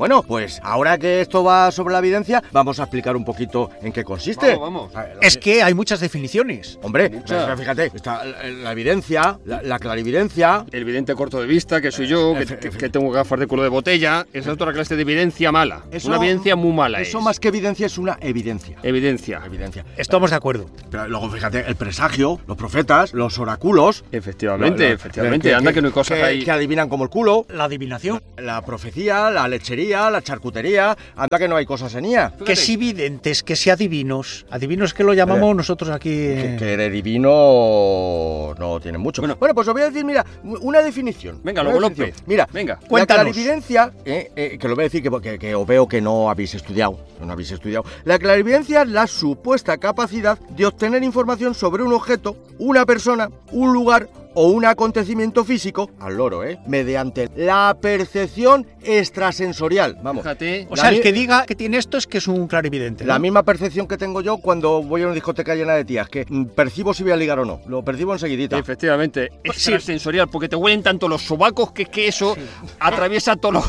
Bueno, pues ahora que esto va sobre la evidencia, vamos a explicar un poquito en qué consiste. Vamos. Es que hay muchas definiciones. Hombre, Mucha. fíjate, está la evidencia, la clarividencia. El vidente corto de vista, que soy yo, que tengo gafas de culo de botella. Esa es otra clase de evidencia mala. Una evidencia muy mala. Eso más que evidencia es una evidencia. Evidencia. Estamos de acuerdo. Pero luego fíjate, el presagio, los profetas, los oráculos. Efectivamente. Anda que no hay cosas ahí. Que adivinan como el culo. La adivinación. La profecía, la lechería, la charcutería. Anda que no hay cosas en ella. Que si videntes, que si adivinos. Adivinos que lo llamamos nosotros aquí. Que de divino no tienen mucho. Bueno, pues os voy a decir, mira, una definición. Venga, una luego definición. López. Mira, venga. La Cuéntanos. clarividencia, que lo voy a decir que os veo que no habéis estudiado. La clarividencia es la supuesta capacidad de obtener información sobre un objeto, una persona, un lugar o un acontecimiento físico, al loro, mediante la percepción extrasensorial. Vamos. Fíjate. O sea, el que diga que tiene esto es que es un clarividente, ¿no? La misma percepción que tengo yo cuando voy a una discoteca llena de tías, que percibo si voy a ligar o no. Lo percibo enseguidita. Efectivamente. Extrasensorial, porque te huelen tanto los sobacos que eso atraviesa todas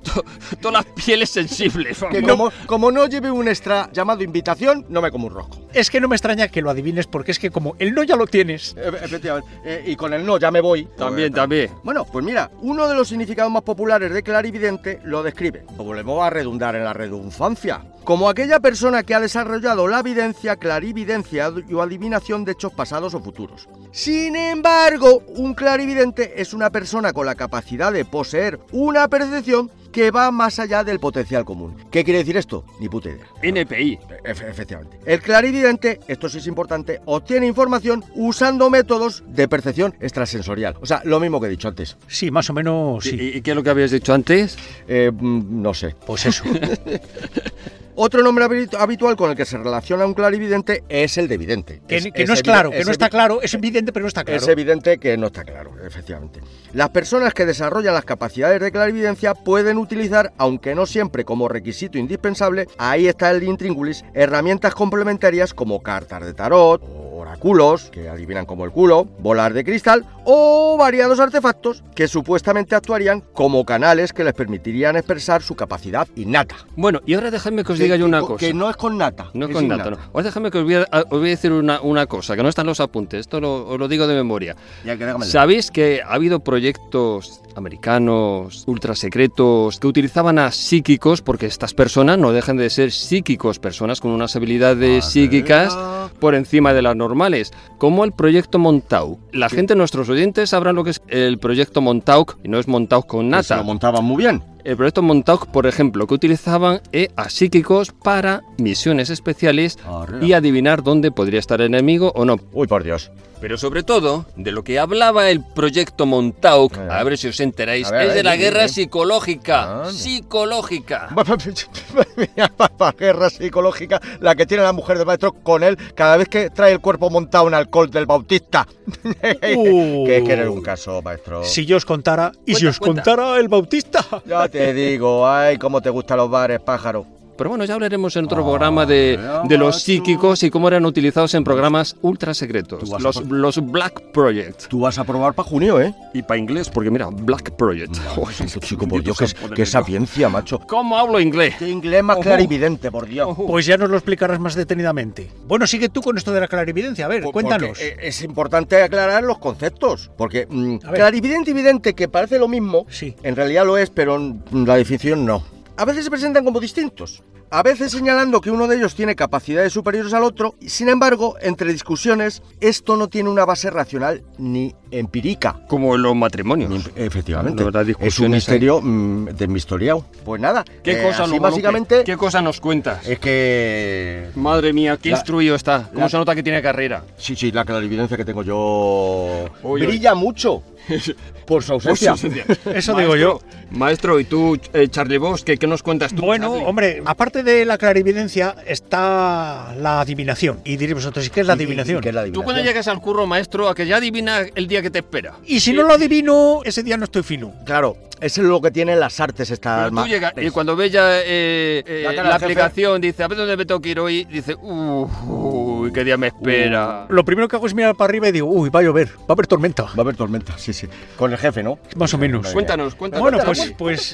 las pieles sensibles. Que como no lleve un extra llamado invitación, no me como un rosco. Es que no me extraña que lo adivines, porque es que como el no ya lo tienes. Efectivamente. Y con el no ya me voy. También. Bueno, pues mira, uno de los significados más populares de clarividente lo describe. Volvemos a redundar en la redundancia. Como aquella persona que ha desarrollado la evidencia, clarividencia o adivinación de hechos pasados o futuros. Sin embargo, un clarividente es una persona con la capacidad de poseer una percepción que va más allá del potencial común. ¿Qué quiere decir esto? Ni puta idea. NPI. Efectivamente. El clarividente, esto sí es importante, obtiene información usando métodos de percepción extrasensorial. O sea, lo mismo que he dicho antes. Sí, más o menos sí. ¿Y qué es lo que habías dicho antes? No sé. Pues eso. Otro nombre habitual con el que se relaciona un clarividente es el de vidente. Que no es claro, que no está claro, es evidente pero no está claro. Es evidente que no está claro, efectivamente. Las personas que desarrollan las capacidades de clarividencia pueden utilizar, aunque no siempre como requisito indispensable, ahí está el intríngulis, herramientas complementarias como cartas de tarot, oráculos, que adivinan como el culo, bolas de cristal o variados artefactos que supuestamente actuarían como canales que les permitirían expresar su capacidad innata. Bueno, y ahora dejadme que os diga yo una cosa. Que no es con nata. No es con nata, no. Ahora déjame que os voy a decir una cosa, que no están los apuntes, esto os lo digo de memoria. Ya que déjamelo. ¿Sabéis que ha habido proyectos americanos, ultra secretos, que utilizaban a psíquicos, porque estas personas no dejan de ser psíquicos, personas con unas habilidades psíquicas por encima de las normales, como el proyecto Montauk? La gente, nuestros oyentes, sabrán lo que es el proyecto Montauk, y no es Montauk con nata. Se lo montaban muy bien. El proyecto Montauk, por ejemplo, que utilizaban a psíquicos para misiones especiales y adivinar dónde podría estar el enemigo o no. Uy, por Dios. Pero sobre todo, de lo que hablaba el proyecto Montauk, a ver si os enteráis, es de la guerra psicológica. Psicológica. La guerra psicológica, la que tiene la mujer del maestro con él cada vez que trae el cuerpo montado en alcohol del Bautista. Que es que eres un caso, maestro. Si yo os contara, y si os contara el Bautista. Ya te digo, ay, cómo te gustan los bares, pájaro. Pero bueno, ya hablaremos en otro programa de los psíquicos y cómo eran utilizados en programas ultra secretos. Los Black Project. Tú vas a probar para junio, ¿eh? Y para inglés, porque mira, Black Project. Chico, por Dios, qué sapiencia, macho. ¿Cómo hablo inglés? Qué inglés más clarividente, por Dios. Pues ya nos lo explicarás más detenidamente. Bueno, sigue tú con esto de la clarividencia. A ver, cuéntanos. Es importante aclarar los conceptos, porque clarividente y vidente, que parece lo mismo, sí, en realidad lo es, pero la definición no. A veces se presentan como distintos, a veces señalando que uno de ellos tiene capacidades superiores al otro, y sin embargo, entre discusiones, esto no tiene una base racional ni empírica. Como en los matrimonios. Efectivamente. Es un misterio desmistoriado. Pues nada, ¿qué cosa básicamente? ¿Qué cosa nos cuentas? Es que... Madre mía, qué instruido está. ¿Cómo se nota que tiene carrera? Sí, la clarividencia que tengo yo brilla mucho. Por su ausencia. Eso digo yo. Maestro, ¿y tú, Charlie Bosch, qué nos cuentas tú? Bueno, Charlie? hombre, aparte de la clarividencia está la adivinación. Y diréis vosotros, ¿qué es la adivinación? ¿Qué es la adivinación? Tú cuando llegas al curro, maestro, a que ya adivina el día que te espera. Y si no lo adivino, ese día no estoy fino. Claro, eso es lo que tienen las artes estas. Pero tú llegas y cuando ves ya la aplicación, dice, a ver dónde me tengo que ir hoy, dice, uy, qué día me espera. Lo primero que hago es mirar para arriba y digo, uy, va a llover, va a haber tormenta. Va a haber tormenta, sí. Con el jefe, ¿no? Más o menos. Cuéntanos. Bueno, pues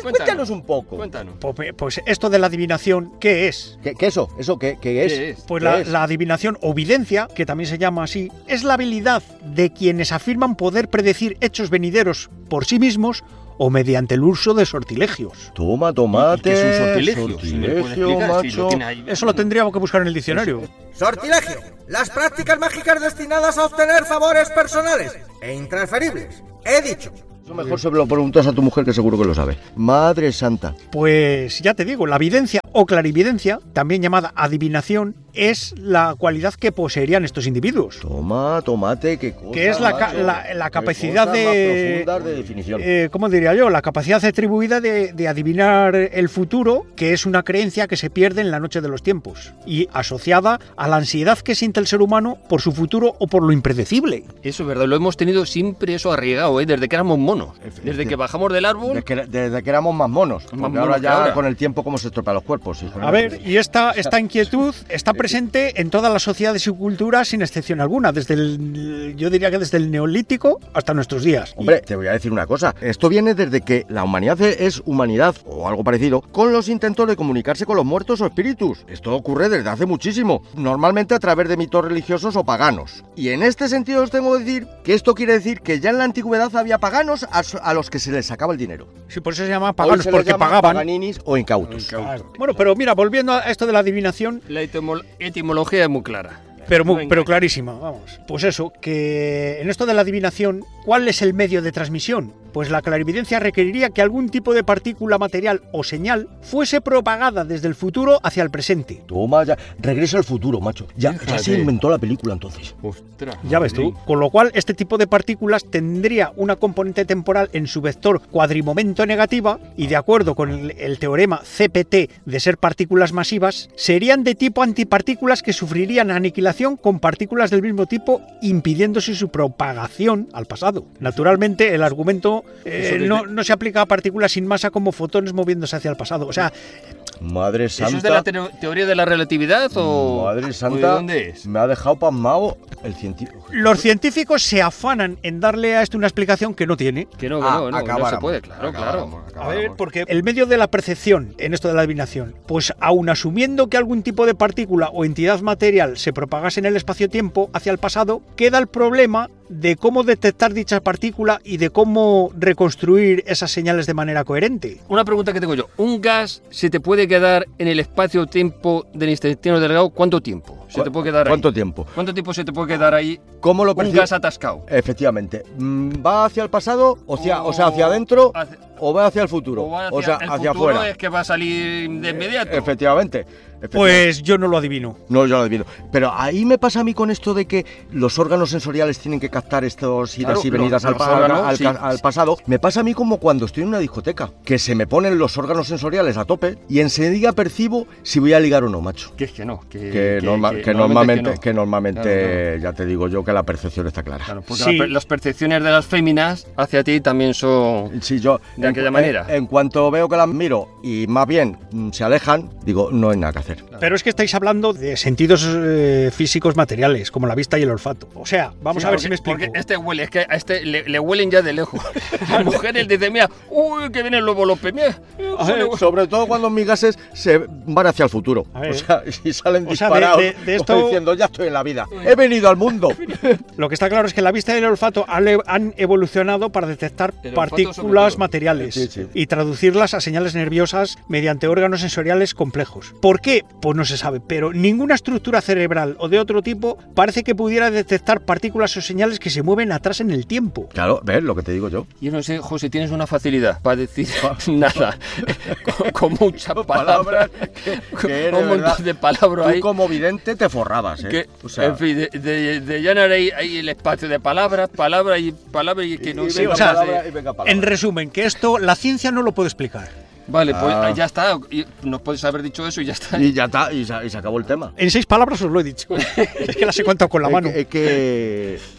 Cuéntanos un poco. Cuéntanos. Pues esto de la adivinación, ¿qué es? ¿Qué eso? ¿Eso qué es? ¿Qué es? Pues ¿Qué es? la adivinación o videncia, que también se llama así, es la habilidad de quienes afirman poder predecir hechos venideros por sí mismos o mediante el uso de sortilegios. Toma, tomate. ¿Qué es un sortilegio? Si me puede Sortilegio, explicar, si macho. lo tiene ahí. Eso lo tendríamos que buscar en el diccionario. Sortilegio. Las prácticas mágicas destinadas a obtener favores personales e intransferibles. He dicho. Eso mejor se lo preguntas a tu mujer, que seguro que lo sabe. Madre santa. Pues ya te digo, la videncia o clarividencia, también llamada adivinación, es la cualidad que poseerían estos individuos. Toma, tomate, qué cosa. Que es la macho. capacidad Qué cosas de... más profundas de definición. ¿Cómo diría yo? La capacidad atribuida de adivinar el futuro, que es una creencia que se pierde en la noche de los tiempos y asociada a la ansiedad que siente el ser humano por su futuro o por lo impredecible. Eso es verdad, lo hemos tenido siempre eso arraigado, desde que éramos monos. Desde que bajamos del árbol. Desde que éramos más monos. Porque monos ahora que ya ahora. con el tiempo cómo se estropean los cuerpos. Hijo. A ver, y esta inquietud está presente en todas las sociedades y culturas sin excepción alguna, yo diría que desde el neolítico hasta nuestros días. Hombre, te voy a decir una cosa. Esto viene desde que la humanidad es humanidad, o algo parecido, con los intentos de comunicarse con los muertos o espíritus. Esto ocurre desde hace muchísimo, normalmente a través de mitos religiosos o paganos. Y en este sentido os tengo que decir que esto quiere decir que ya en la antigüedad había paganos a los que se les sacaba el dinero. Sí, por eso se llama Hoy paganos, se les porque llama pagaban. paganinis o incautos. Claro. Bueno, pero mira, volviendo a esto de la adivinación, La etimología es muy clara. pero clarísima, vamos. Pues eso, que en esto de la adivinación, ¿cuál es el medio de transmisión? Pues la clarividencia requeriría que algún tipo de partícula material o señal fuese propagada desde el futuro hacia el presente. Toma ya. Regreso al futuro, macho. Ya se Fíjate. inventó la película entonces. Ostras. Ya ves tú. Con lo cual, este tipo de partículas tendría una componente temporal en su vector cuadrimomento negativa y, de acuerdo con el teorema CPT de ser partículas masivas, serían de tipo antipartículas que sufrirían aniquilación con partículas del mismo tipo, impidiéndose su propagación al pasado. Naturalmente, el argumento no se aplica a partículas sin masa como fotones moviéndose hacia el pasado. O sea, Madre santa. ¿Eso es de la teoría de la relatividad o Madre o santa. de dónde es? Me ha dejado pasmado el científico. los científicos se afanan en darle a esto una explicación que no tiene. Que no se puede, claro. A ver, porque el medio de la percepción en esto de la adivinación, pues aun asumiendo que algún tipo de partícula o entidad material se propagase en el espacio-tiempo hacia el pasado, queda el problema de cómo detectar dicha partícula y de cómo reconstruir esas señales de manera coherente. Una pregunta que tengo yo. ¿Un gas se te puede quedar en el espacio-tiempo del intestino delgado? ¿Cuánto tiempo se te puede quedar ahí? ¿Cuánto tiempo? ¿Cuánto tiempo se te puede quedar ahí ¿Cómo lo un percibes? gas atascado? Efectivamente. ¿Va hacia el pasado? O sea, hacia adentro. ¿O va hacia el futuro? O sea, el hacia futuro afuera. es que va a salir de inmediato. Efectivamente. Pues yo no lo adivino. No, yo lo adivino. Pero ahí me pasa a mí con esto de que los órganos sensoriales tienen que captar estas idas y venidas los órganos, al pasado. Me pasa a mí como cuando estoy en una discoteca, que se me ponen los órganos sensoriales a tope y enseguida percibo si voy a ligar o no, macho. Que es que no. Que normalmente, Claro. ya te digo yo que la percepción está clara. Claro, porque Sí. las percepciones de las féminas hacia ti también son Sí, yo de aquella manera. En cuanto veo que las miro y más bien se alejan, digo, no hay nada que hacer. Pero es que estáis hablando de sentidos físicos materiales, como la vista y el olfato. O sea, vamos a ver si me explico. Porque este huele, es que a este le huelen ya de lejos. Las mujeres dicen, mira, uy, que viene el lobo López, mira. Sobre todo cuando mis gases se van hacia el futuro. A ver. O sea, y salen O sea, disparados de esto- diciendo, ya estoy en la vida. He venido al mundo. Lo que está claro es que la vista y el olfato han evolucionado para detectar El olfato sobre partículas todo. materiales Sí, sí. y traducirlas a señales nerviosas mediante órganos sensoriales complejos. ¿Por qué? Pues no se sabe, pero ninguna estructura cerebral o de otro tipo parece que pudiera detectar partículas o señales que se mueven atrás en el tiempo. Claro, ves lo que te digo yo. Yo no sé, José, tienes una facilidad para decir nada. con muchas palabras. que eres, un montón ¿verdad? de palabras Tú ahí. como vidente te forrabas, ¿eh? Que, O sea, en fin, de llenar ahí el espacio de palabras y que no y sé. venga o sea, palabra, y venga palabra. En resumen, que esto la ciencia no lo puede explicar. Vale, pues Ah. ya está. Y nos puedes haber dicho eso y ya está. Y ya está, y se acabó el tema. En 6 palabras os lo he dicho. Es que las he contado con la mano. Es que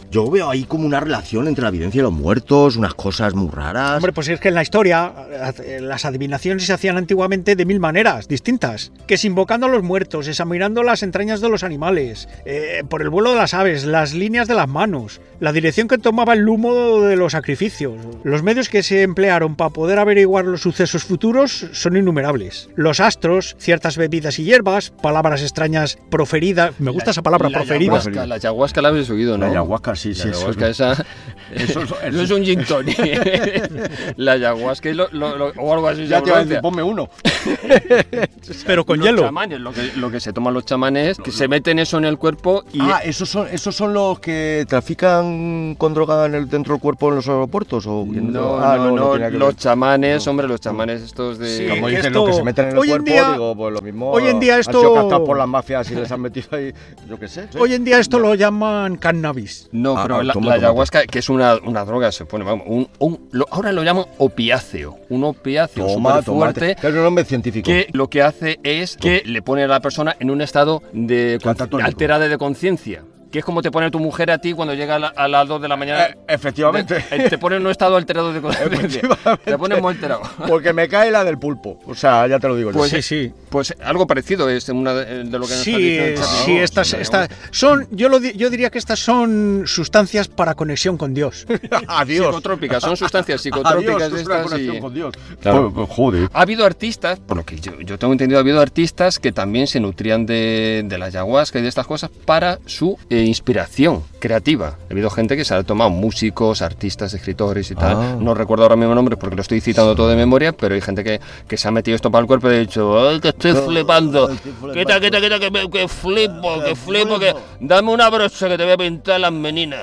Yo veo ahí como una relación entre la evidencia y los muertos, unas cosas muy raras. Hombre, pues es que en la historia las adivinaciones se hacían antiguamente de 1000 maneras distintas. Que es invocando a los muertos, examinando las entrañas de los animales, por el vuelo de las aves, las líneas de las manos, la dirección que tomaba el humo de los sacrificios. Los medios que se emplearon para poder averiguar los sucesos futuros son innumerables. Los astros, ciertas bebidas y hierbas, palabras extrañas proferidas. Me gusta esa palabra, proferida. La ayahuasca la habéis oído, ¿no? La ayahuasca, sí. La ayahuasca esa... Eso es un gin tonic. La ayahuasca o algo así. Ya te iba a decir, ponme uno. Pero con los hielo. Chamanes, lo que se toman los chamanes, que se meten eso en el cuerpo y... ¿esos son los que trafican con droga dentro del cuerpo en los aeropuertos? ¿O? No, los chamanes, hombre, los chamanes estos de... Sí, como dicen, lo que se meten en el cuerpo, digo, pues lo mismo. Hoy en día esto... Han sido captados por las mafias y les han metido ahí, yo qué sé. Hoy en día esto lo llaman cannabis. No, pero la ayahuasca, que es una droga, se pone, vamos, ahora lo llaman opiáceo, un opiáceo súper fuerte, que es un nombre científico. Que lo que hace es que le pone a la persona en un estado de alterada de conciencia. Que es como te pone tu mujer a ti cuando llega a las 2 de la mañana. Efectivamente. Te pone en un estado alterado de conciencia. Te pone muy alterado. Porque me cae la del pulpo. O sea, ya te lo digo. Pues yo. Sí. Pues algo parecido es una de lo que nos está diciendo. Sí, estas son. Yo diría que estas son sustancias para conexión con Dios. Adiós. Psicotrópicas, son sustancias psicotrópicas. Adiós, estas conexión con Dios. Claro. Pues, joder. Ha habido artistas, por lo que yo tengo entendido, ha habido artistas que también se nutrían de la ayahuasca y de estas cosas para su inspiración creativa. Ha habido gente que se ha tomado, músicos, artistas, escritores y tal. No recuerdo ahora mismo nombres porque lo estoy citando todo de memoria, pero hay gente que se ha metido esto para el cuerpo y ha dicho, ¡ay, que estoy flipando! Quita, que flipo, que dame una brocha que te voy a pintar las meninas.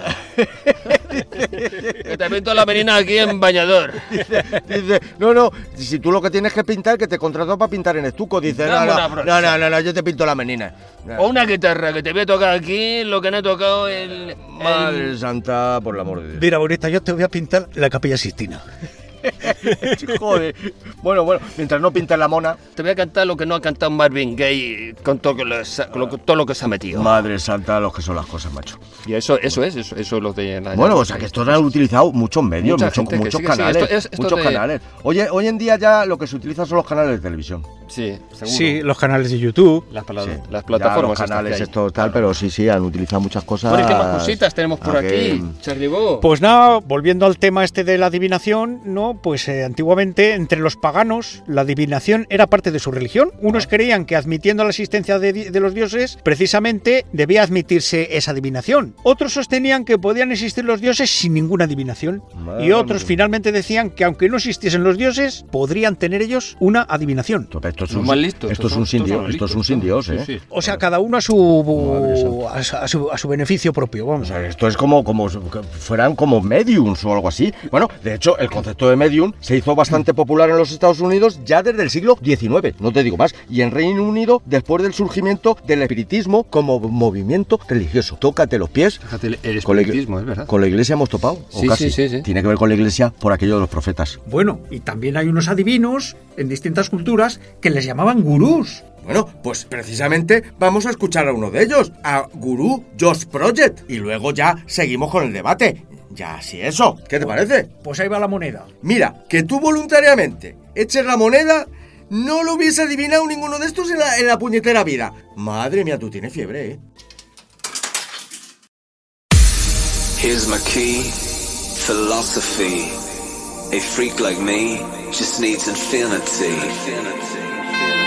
Que te pinto las meninas aquí en bañador. Dice, no, si tú lo que tienes que pintar, que te contrató para pintar en estuco, dice, no, yo te pinto la menina. O una guitarra, que te voy a tocar aquí lo que no he tocado Madre Santa, por el amor de Dios. Mira, bonita, yo te voy a pintar la Capilla Sixtina. Joder. Bueno, mientras no pintes la mona. Te voy a cantar lo que no ha cantado Marvin Gaye con todo lo que se ha metido. Madre Santa, los que son las cosas, macho. Y eso es lo de la... Bueno, o sea que esto lo han utilizado muchos medios, muchos canales. Muchos canales. Oye, hoy en día ya lo que se utiliza son los canales de televisión. Sí, seguro. Sí, los canales de YouTube. Las plataformas. Los canales estos tal, pero sí, han utilizado muchas cosas. Bueno, ¿qué más cositas tenemos por aquí, Charlie Bo? Pues nada, volviendo al tema este de la adivinación, ¿no? Pues antiguamente entre los paganos la adivinación era parte de su religión. Unos creían que admitiendo la existencia de los dioses, precisamente debía admitirse esa adivinación. Otros sostenían que podían existir los dioses sin ninguna adivinación. Y otros finalmente decían que aunque no existiesen los dioses, podrían tener ellos una adivinación. Esto es un sin Dios, ¿eh? Sí. O sea, cada uno a su beneficio propio, vamos. O sea, esto es como fueran como mediums o algo así. Bueno, de hecho, el concepto de medium se hizo bastante popular en los Estados Unidos ya desde el siglo XIX, no te digo más, y en Reino Unido después del surgimiento del espiritismo como movimiento religioso. Tócate los pies. Fíjate, el espiritismo, es verdad. ¿Con la iglesia hemos topado? Sí, ¿o casi? Sí. Tiene que ver con la iglesia por aquello de los profetas. Bueno, y también hay unos adivinos en distintas culturas que les llamaban gurús. Bueno, pues precisamente vamos a escuchar a uno de ellos, a Guru Josh Project, y luego ya seguimos con el debate. Ya, si eso, ¿qué te parece? Pues ahí va la moneda. Mira, que tú voluntariamente eches la moneda, no lo hubiese adivinado ninguno de estos en la puñetera vida. Madre mía, tú tienes fiebre, ¿eh? Here's my key, philosophy. A freak like me just needs infinity.